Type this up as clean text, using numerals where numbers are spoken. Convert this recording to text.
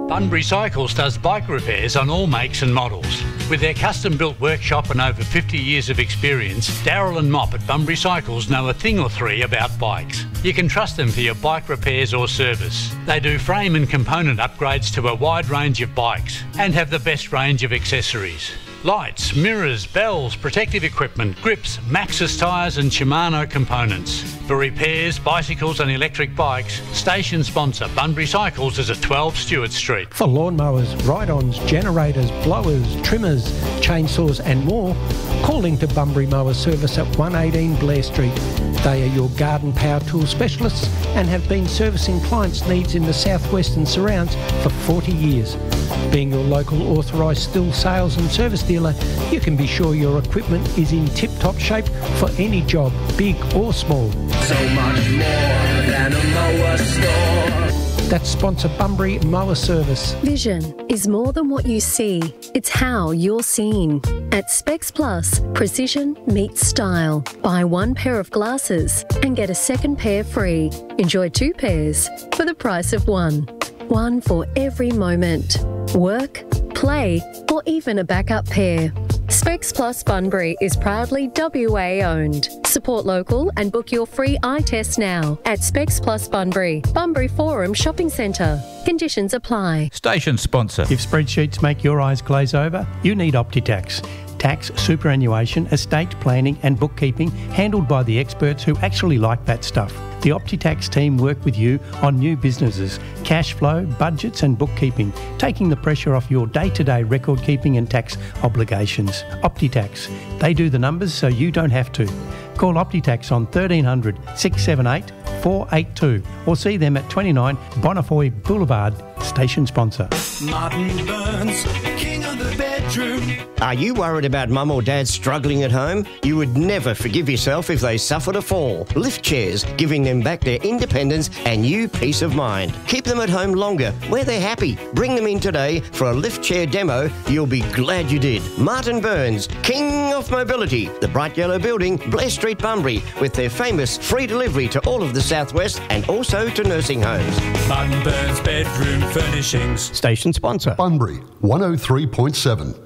Bunbury Cycles does bike repairs on all makes and models. With their custom-built workshop and over 50 years of experience, Daryl and Mop at Bunbury Cycles know a thing or three about bikes. You can trust them for your bike repairs or service. They do frame and component upgrades to a wide range of bikes and have the best range of accessories. Lights, mirrors, bells, protective equipment, grips, Maxxis tyres and Shimano components. For repairs, bicycles and electric bikes, station sponsor Bunbury Cycles is at 12 Stewart Street. For lawnmowers, ride-ons, generators, blowers, trimmers, chainsaws and more, call into Bunbury Mower Service at 118 Blair Street. They are your garden power tool specialists and have been servicing clients' needs in the southwest and surrounds for 40 years. Being your local authorised Stihl sales and service dealer, you can be sure your equipment is in tip-top shape for any job, big or small. So much more than a mower store. That's sponsor Bunbury Mower Service. Vision is more than what you see. It's how you're seen. At Specs Plus, precision meets style. Buy one pair of glasses and get a second pair free. Enjoy two pairs for the price of one. One for every moment. Work, play, or even a backup pair. Specs Plus Bunbury is proudly WA owned. Support local and book your free eye test now at Specs Plus Bunbury, Bunbury Forum Shopping Centre. Conditions apply. Station sponsor. If spreadsheets make your eyes glaze over, you need OptiTax. Tax, superannuation, estate planning and bookkeeping handled by the experts who actually like that stuff. The OptiTax team work with you on new businesses, cash flow, budgets and bookkeeping, taking the pressure off your day-to-day record keeping and tax obligations. OptiTax. They do the numbers so you don't have to. Call OptiTax on 1300 678 482 or see them at 29 Bonnefoy Boulevard, station sponsor. Martin Burns, king of the bedroom. Are you worried about mum or dad struggling at home? You would never forgive yourself if they suffered a fall. Lift chairs, giving them back their independence and you peace of mind. Keep them at home longer, where they're happy. Bring them in today for a lift chair demo. You'll be glad you did. Martin Burns, king of mobility. The Bright Yellow Building, Blair Street, Bunbury, with their famous free delivery to all of the southwest and also to nursing homes. Martin Burns Bedroom Furnishings. Station sponsor. Bunbury 103.7.